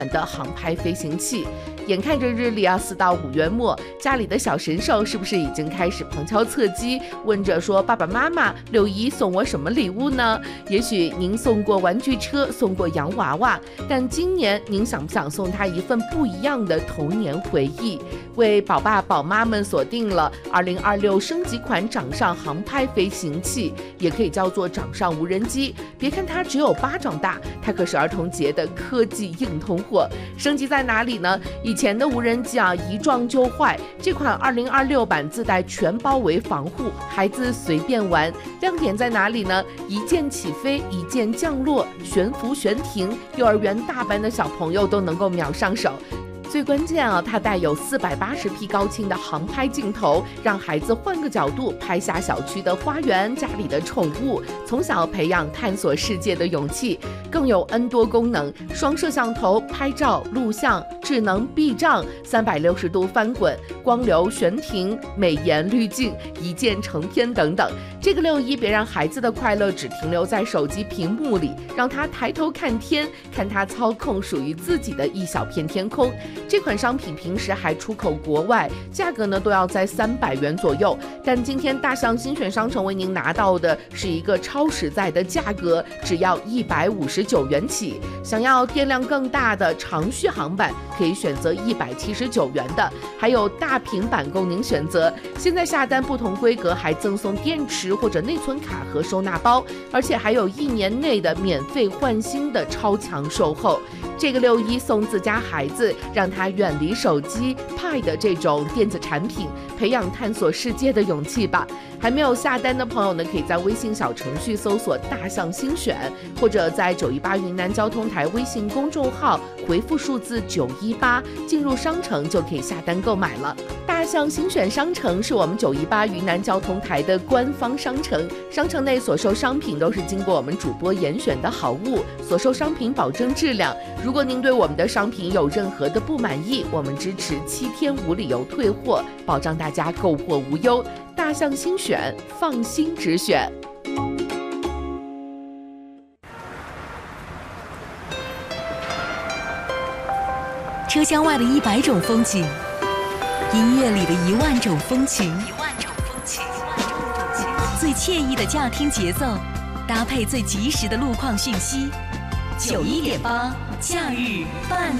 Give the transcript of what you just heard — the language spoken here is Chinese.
的航拍飞行器。眼看着日历4到5月末，家里的小神兽是不是已经开始旁敲侧击，问着说爸爸妈妈6·1送我什么礼物呢？也许您送过玩具车，送过洋娃娃，但今年您想不想送他一份不一样的童年回忆？为宝爸宝妈们锁定了2026升级款掌上航拍飞行器，也可以叫做掌上无人机。别看它只有巴掌大，它可是儿童节的科技硬通货。升级在哪里呢？以前的无人机一撞就坏，这款2026版自带全包围防护，孩子随便玩。亮点在哪里呢？一键起飞，一键降落，悬浮悬停，幼儿园大班的小朋友都能够秒上手。最关键它带有480P 高清的航拍镜头，让孩子换个角度拍下小区的花园、家里的宠物，从小培养探索世界的勇气。更有 N 多功能，双摄像头、拍照、录像、智能避障、360度翻滚、光流悬停、美颜滤镜、一键成片等等。这个6·1别让孩子的快乐只停留在手机屏幕里，让他抬头看天，看他操控属于自己的一小片天空。这款商品平时还出口国外，价格呢都要在300元左右，但今天大象新选商城为您拿到的是一个超实在的价格，只要159元起。想要电量更大的长续航版，可以选择179元的，还有大平板供您选择。现在下单不同规格还赠送电池或者内存卡和收纳包，而且还有1年内的免费换新的超强售后。这个6·1送自家孩子，让他远离手机、Pad 这种电子产品，培养探索世界的勇气吧。还没有下单的朋友呢，可以在微信小程序搜索大象新选，或者在918云南交通台微信公众号回复数字918，进入商城就可以下单购买了。大象新选商城是我们918云南交通台的官方商城，商城内所售商品都是经过我们主播严选的好物，所售商品保证质量。如果您对我们的商品有任何的不满意，我们支持7天无理由退货，保障大家购货无忧。大象新选，放心直选。 车厢外的100种风景，音乐里的10000种风情，最惬意的驾听节奏，搭配最及时的路况讯息。91.8假日伴